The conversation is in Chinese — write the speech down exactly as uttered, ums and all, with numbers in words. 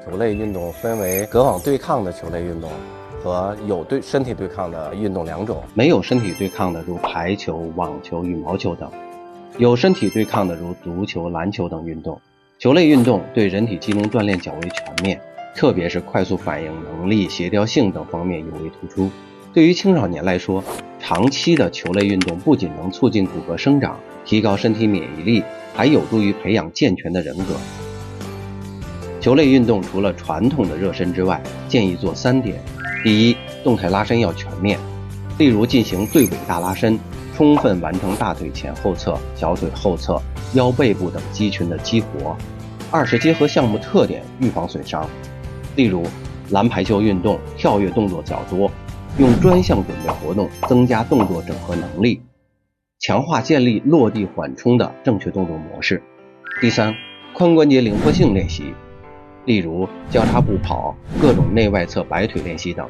球类运动分为隔网对抗的球类运动和有对身体对抗的运动两种。 没有身体对抗的如排球、网球、羽毛球等，有身体对抗的如足球、篮球等运动。球类运动对人体机能锻炼较为全面，特别是快速反应能力、协调性等方面尤为突出。对于青少年来说，长期的球类运动不仅能促进骨骼生长，提高身体免疫力，还有助于培养健全的人格。球类运动除了传统的热身之外，建议做三点。第一，动态拉伸要全面，例如进行对尾大拉伸，充分完成大腿前后侧、小腿后侧、腰背部等肌群的激活。二是结合项目特点预防损伤，例如篮排球运动跳跃动作较多，用专项准备活动增加动作整合能力，强化建立落地缓冲的正确动作模式。第三，髋关节灵活性练习，例如交叉步跑、各种内外侧摆腿练习等。